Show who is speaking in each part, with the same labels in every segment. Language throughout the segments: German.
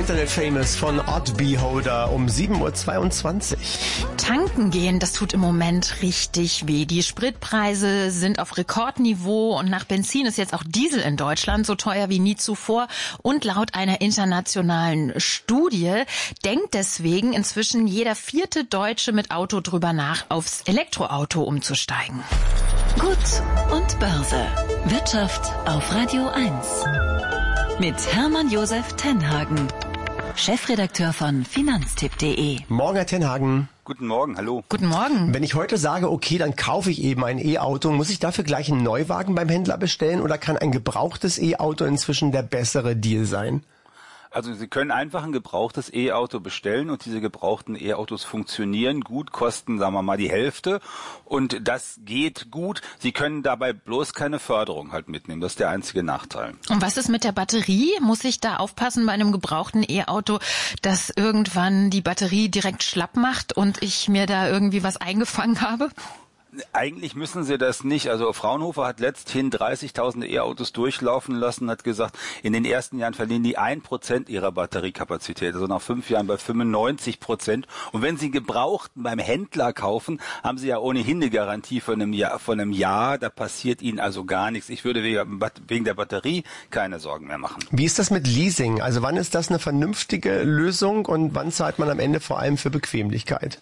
Speaker 1: Internet-Famous von Odd Beholder um 7.22 Uhr.
Speaker 2: Tanken gehen, das tut im Moment richtig weh. Die Spritpreise sind auf Rekordniveau und nach Benzin ist jetzt auch Diesel in Deutschland so teuer wie nie zuvor. Und laut einer internationalen Studie denkt deswegen inzwischen jeder 4. Deutsche mit Auto drüber nach, aufs Elektroauto umzusteigen.
Speaker 3: Gut und Börse. Wirtschaft auf Radio 1. Mit Hermann Josef Tenhagen, Chefredakteur von Finanztipp.de.
Speaker 1: Morgen, Herr Tenhagen.
Speaker 4: Guten Morgen, hallo.
Speaker 2: Guten Morgen.
Speaker 1: Wenn ich heute sage, okay, dann kaufe ich eben ein E-Auto, muss ich dafür gleich einen Neuwagen beim Händler bestellen oder kann ein gebrauchtes E-Auto inzwischen der bessere Deal sein?
Speaker 4: Also Sie können einfach ein gebrauchtes E-Auto bestellen und diese gebrauchten E-Autos funktionieren gut, kosten, sagen wir mal, die Hälfte und das geht gut. Sie können dabei bloß keine Förderung halt mitnehmen, das ist der einzige Nachteil.
Speaker 2: Und was ist mit der Batterie? Muss ich da aufpassen bei einem gebrauchten E-Auto, dass irgendwann die Batterie direkt schlapp macht und ich mir da irgendwie was eingefangen habe?
Speaker 4: Eigentlich müssen sie das nicht. Also Fraunhofer hat letzthin 30.000 E-Autos durchlaufen lassen, hat gesagt, in den ersten Jahren verlieren die 1% ihrer Batteriekapazität, also nach 5 Jahren bei 95%. Und wenn sie gebrauchten beim Händler kaufen, haben sie ja ohnehin eine Garantie von einem Jahr. Da passiert ihnen also gar nichts. Ich würde wegen der Batterie keine Sorgen mehr machen.
Speaker 1: Wie ist das mit Leasing? Also wann ist das eine vernünftige Lösung und wann zahlt man am Ende vor allem für Bequemlichkeit?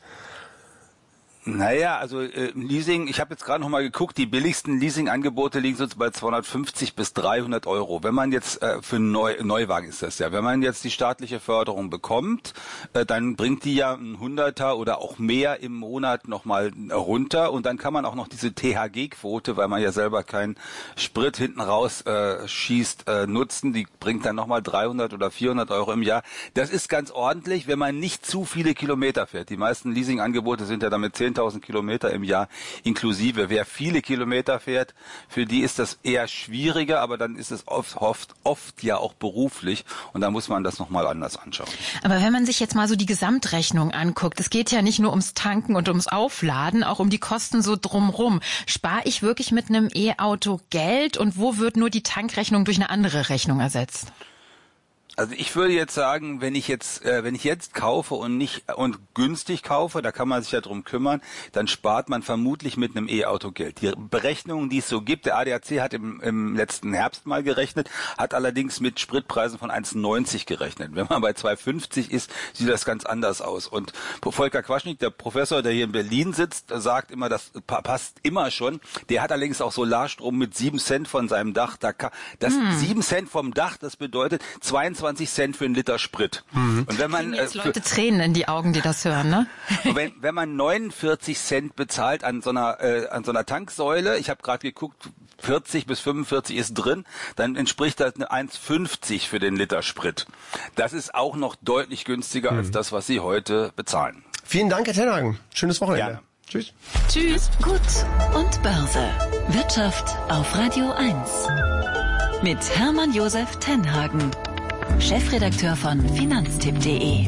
Speaker 4: Naja, also Leasing, ich habe jetzt gerade noch mal geguckt, die billigsten Leasing-Angebote liegen so bei 250 bis 300 Euro. Wenn man jetzt für Neuwagen ist das ja, wenn man jetzt die staatliche Förderung bekommt, dann bringt die ja ein Hunderter oder auch mehr im Monat nochmal runter und dann kann man auch noch diese THG-Quote, weil man ja selber keinen Sprit hinten raus schießt, nutzen. Die bringt dann nochmal 300 oder 400 Euro im Jahr. Das ist ganz ordentlich, wenn man nicht zu viele Kilometer fährt. Die meisten Leasing-Angebote sind ja damit 10.000 Kilometer im Jahr inklusive. Wer viele Kilometer fährt, für die ist das eher schwieriger, aber dann ist es oft ja auch beruflich und da muss man das nochmal anders anschauen.
Speaker 2: Aber wenn man sich jetzt mal so die Gesamtrechnung anguckt, es geht ja nicht nur ums Tanken und ums Aufladen, auch um die Kosten so drumrum. Spare ich wirklich mit einem E-Auto Geld und wo wird nur die Tankrechnung durch eine andere Rechnung ersetzt?
Speaker 4: Also ich würde jetzt sagen, wenn ich jetzt kaufe und günstig kaufe, da kann man sich ja drum kümmern, dann spart man vermutlich mit einem E-Auto Geld. Die Berechnungen, die es so gibt, der ADAC hat im letzten Herbst mal gerechnet, hat allerdings mit Spritpreisen von 1,90 gerechnet. Wenn man bei 2,50 ist, sieht das ganz anders aus. Und Volker Quaschnik, der Professor, der hier in Berlin sitzt, sagt immer, das passt immer schon. Der hat allerdings auch Solarstrom mit 7 Cent von seinem Dach. 7 Cent vom Dach, das bedeutet 22 Cent für einen Liter Sprit. Und wenn man
Speaker 2: jetzt Leute Tränen in die Augen, die das hören, ne?
Speaker 4: wenn man 49 Cent bezahlt an so einer Tanksäule, ich habe gerade geguckt, 40 bis 45 ist drin, dann entspricht das eine 1,50 für den Liter Sprit. Das ist auch noch deutlich günstiger als das, was Sie heute bezahlen.
Speaker 1: Vielen Dank, Herr Tenhagen. Schönes Wochenende.
Speaker 4: Gerne.
Speaker 1: Tschüss.
Speaker 3: Tschüss. Gut und Börse. Wirtschaft auf Radio 1. Mit Hermann Josef Tenhagen, Chefredakteur von Finanztipp.de.